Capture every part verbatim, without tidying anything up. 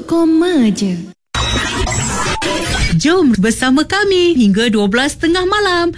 untuk koma je. Jom bersama kami hingga dua belas tiga puluh malam.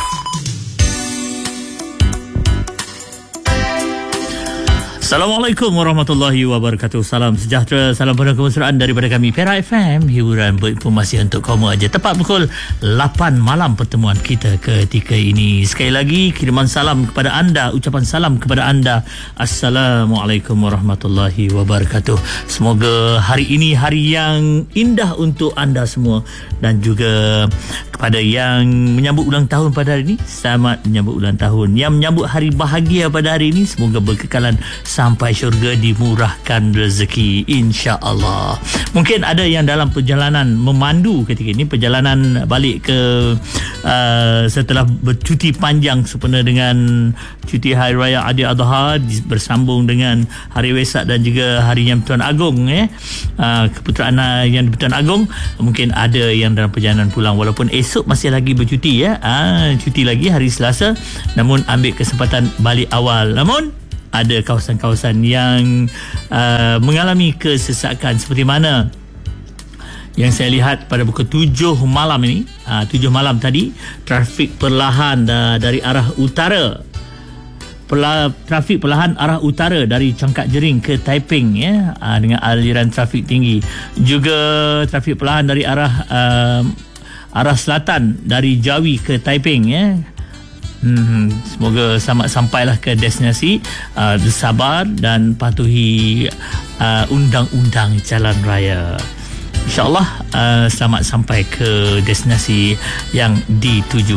Assalamualaikum warahmatullahi wabarakatuh. Salam sejahtera, salam penuh kemesraan daripada kami Perak F M, hiburan berinformasi untuk koma aja. Tepat pukul lapan malam pertemuan kita ketika ini. Sekali lagi kiriman salam kepada anda, ucapan salam kepada anda. Assalamualaikum warahmatullahi wabarakatuh. Semoga hari ini hari yang indah untuk anda semua, dan juga kepada yang menyambut ulang tahun pada hari ini, selamat menyambut ulang tahun. Yang menyambut hari bahagia pada hari ini, semoga berkekalan sampai syurga, dimurahkan rezeki, insya-Allah. Mungkin ada yang dalam perjalanan memandu ketika ini, perjalanan balik ke uh, setelah bercuti panjang sempena dengan cuti Hari Raya Aidil Adha, bersambung dengan Hari Wesak dan juga Hari Yang Bertuan Agong, eh uh, keputeraan Yang Bertuan Agong. Mungkin ada yang dalam perjalanan pulang, walaupun esok masih lagi bercuti, ya, uh, cuti lagi hari Selasa, namun ambil kesempatan balik awal. Namun ada kawasan-kawasan yang uh, mengalami kesesakan, seperti mana yang saya lihat pada pukul tujuh malam ini, uh, tujuh malam tadi, trafik perlahan uh, dari arah utara, Perla, trafik perlahan arah utara dari Cangkak Jering ke Taiping, ya, uh, dengan aliran trafik tinggi. Juga trafik perlahan dari arah uh, arah selatan dari Jawi ke Taiping, ya. Hmm, semoga selamat sampailah ke destinasi, uh, bersabar dan patuhi uh, undang-undang jalan raya. InsyaAllah uh, selamat sampai ke destinasi yang dituju.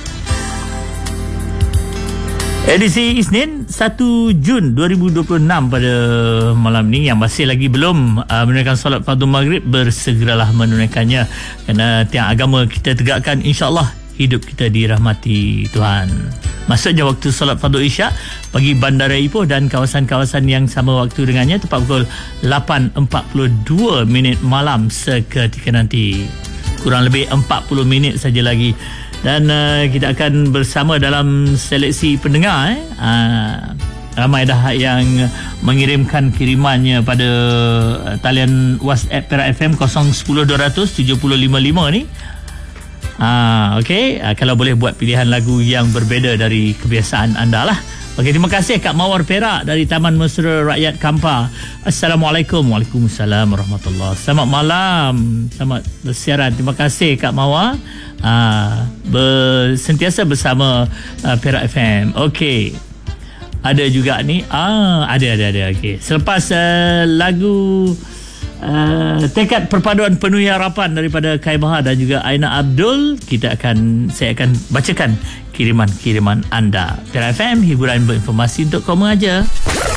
Edisi Isnin satu Jun dua ribu dua puluh enam pada malam ni, yang masih lagi belum uh, menunaikan solat fardu maghrib, bersegeralah menunaikannya, kerana tiang agama kita tegakkan, insyaAllah hidup kita dirahmati Tuhan. Masuknya waktu solat fardu isyak bagi Bandara Ipoh dan kawasan-kawasan yang sama waktu dengannya, tepat pukul lapan empat puluh dua minit malam seketika nanti. Kurang lebih empat puluh minit saja lagi, dan uh, kita akan bersama dalam seleksi pendengar, eh. uh, ramai dah yang mengirimkan kirimannya pada talian WhatsApp Perak F M kosong satu nol dua kosong kosong tujuh nol lima lima ni. Ah, okey, ah, kalau boleh buat pilihan lagu yang berbeza dari kebiasaan anda lah. Okey, terima kasih Kak Mawar Perak dari Taman Mesra Rakyat Kampar. Assalamualaikum. Waalaikumsalam warahmatullahi. Selamat malam. Selamat bersiaran. Terima kasih Kak Mawar. Ah, ber, sentiasa bersama ah, Perak F M. Okey. Ada juga ni. Ah, ada ada ada. Okey. Selepas uh, lagu Uh, tekad perpaduan penuhi harapan daripada Kai Bahar dan juga Aina Abdul, kita akan saya akan bacakan kiriman-kiriman anda. Perak F M, hiburan berinformasi untuk koma aja.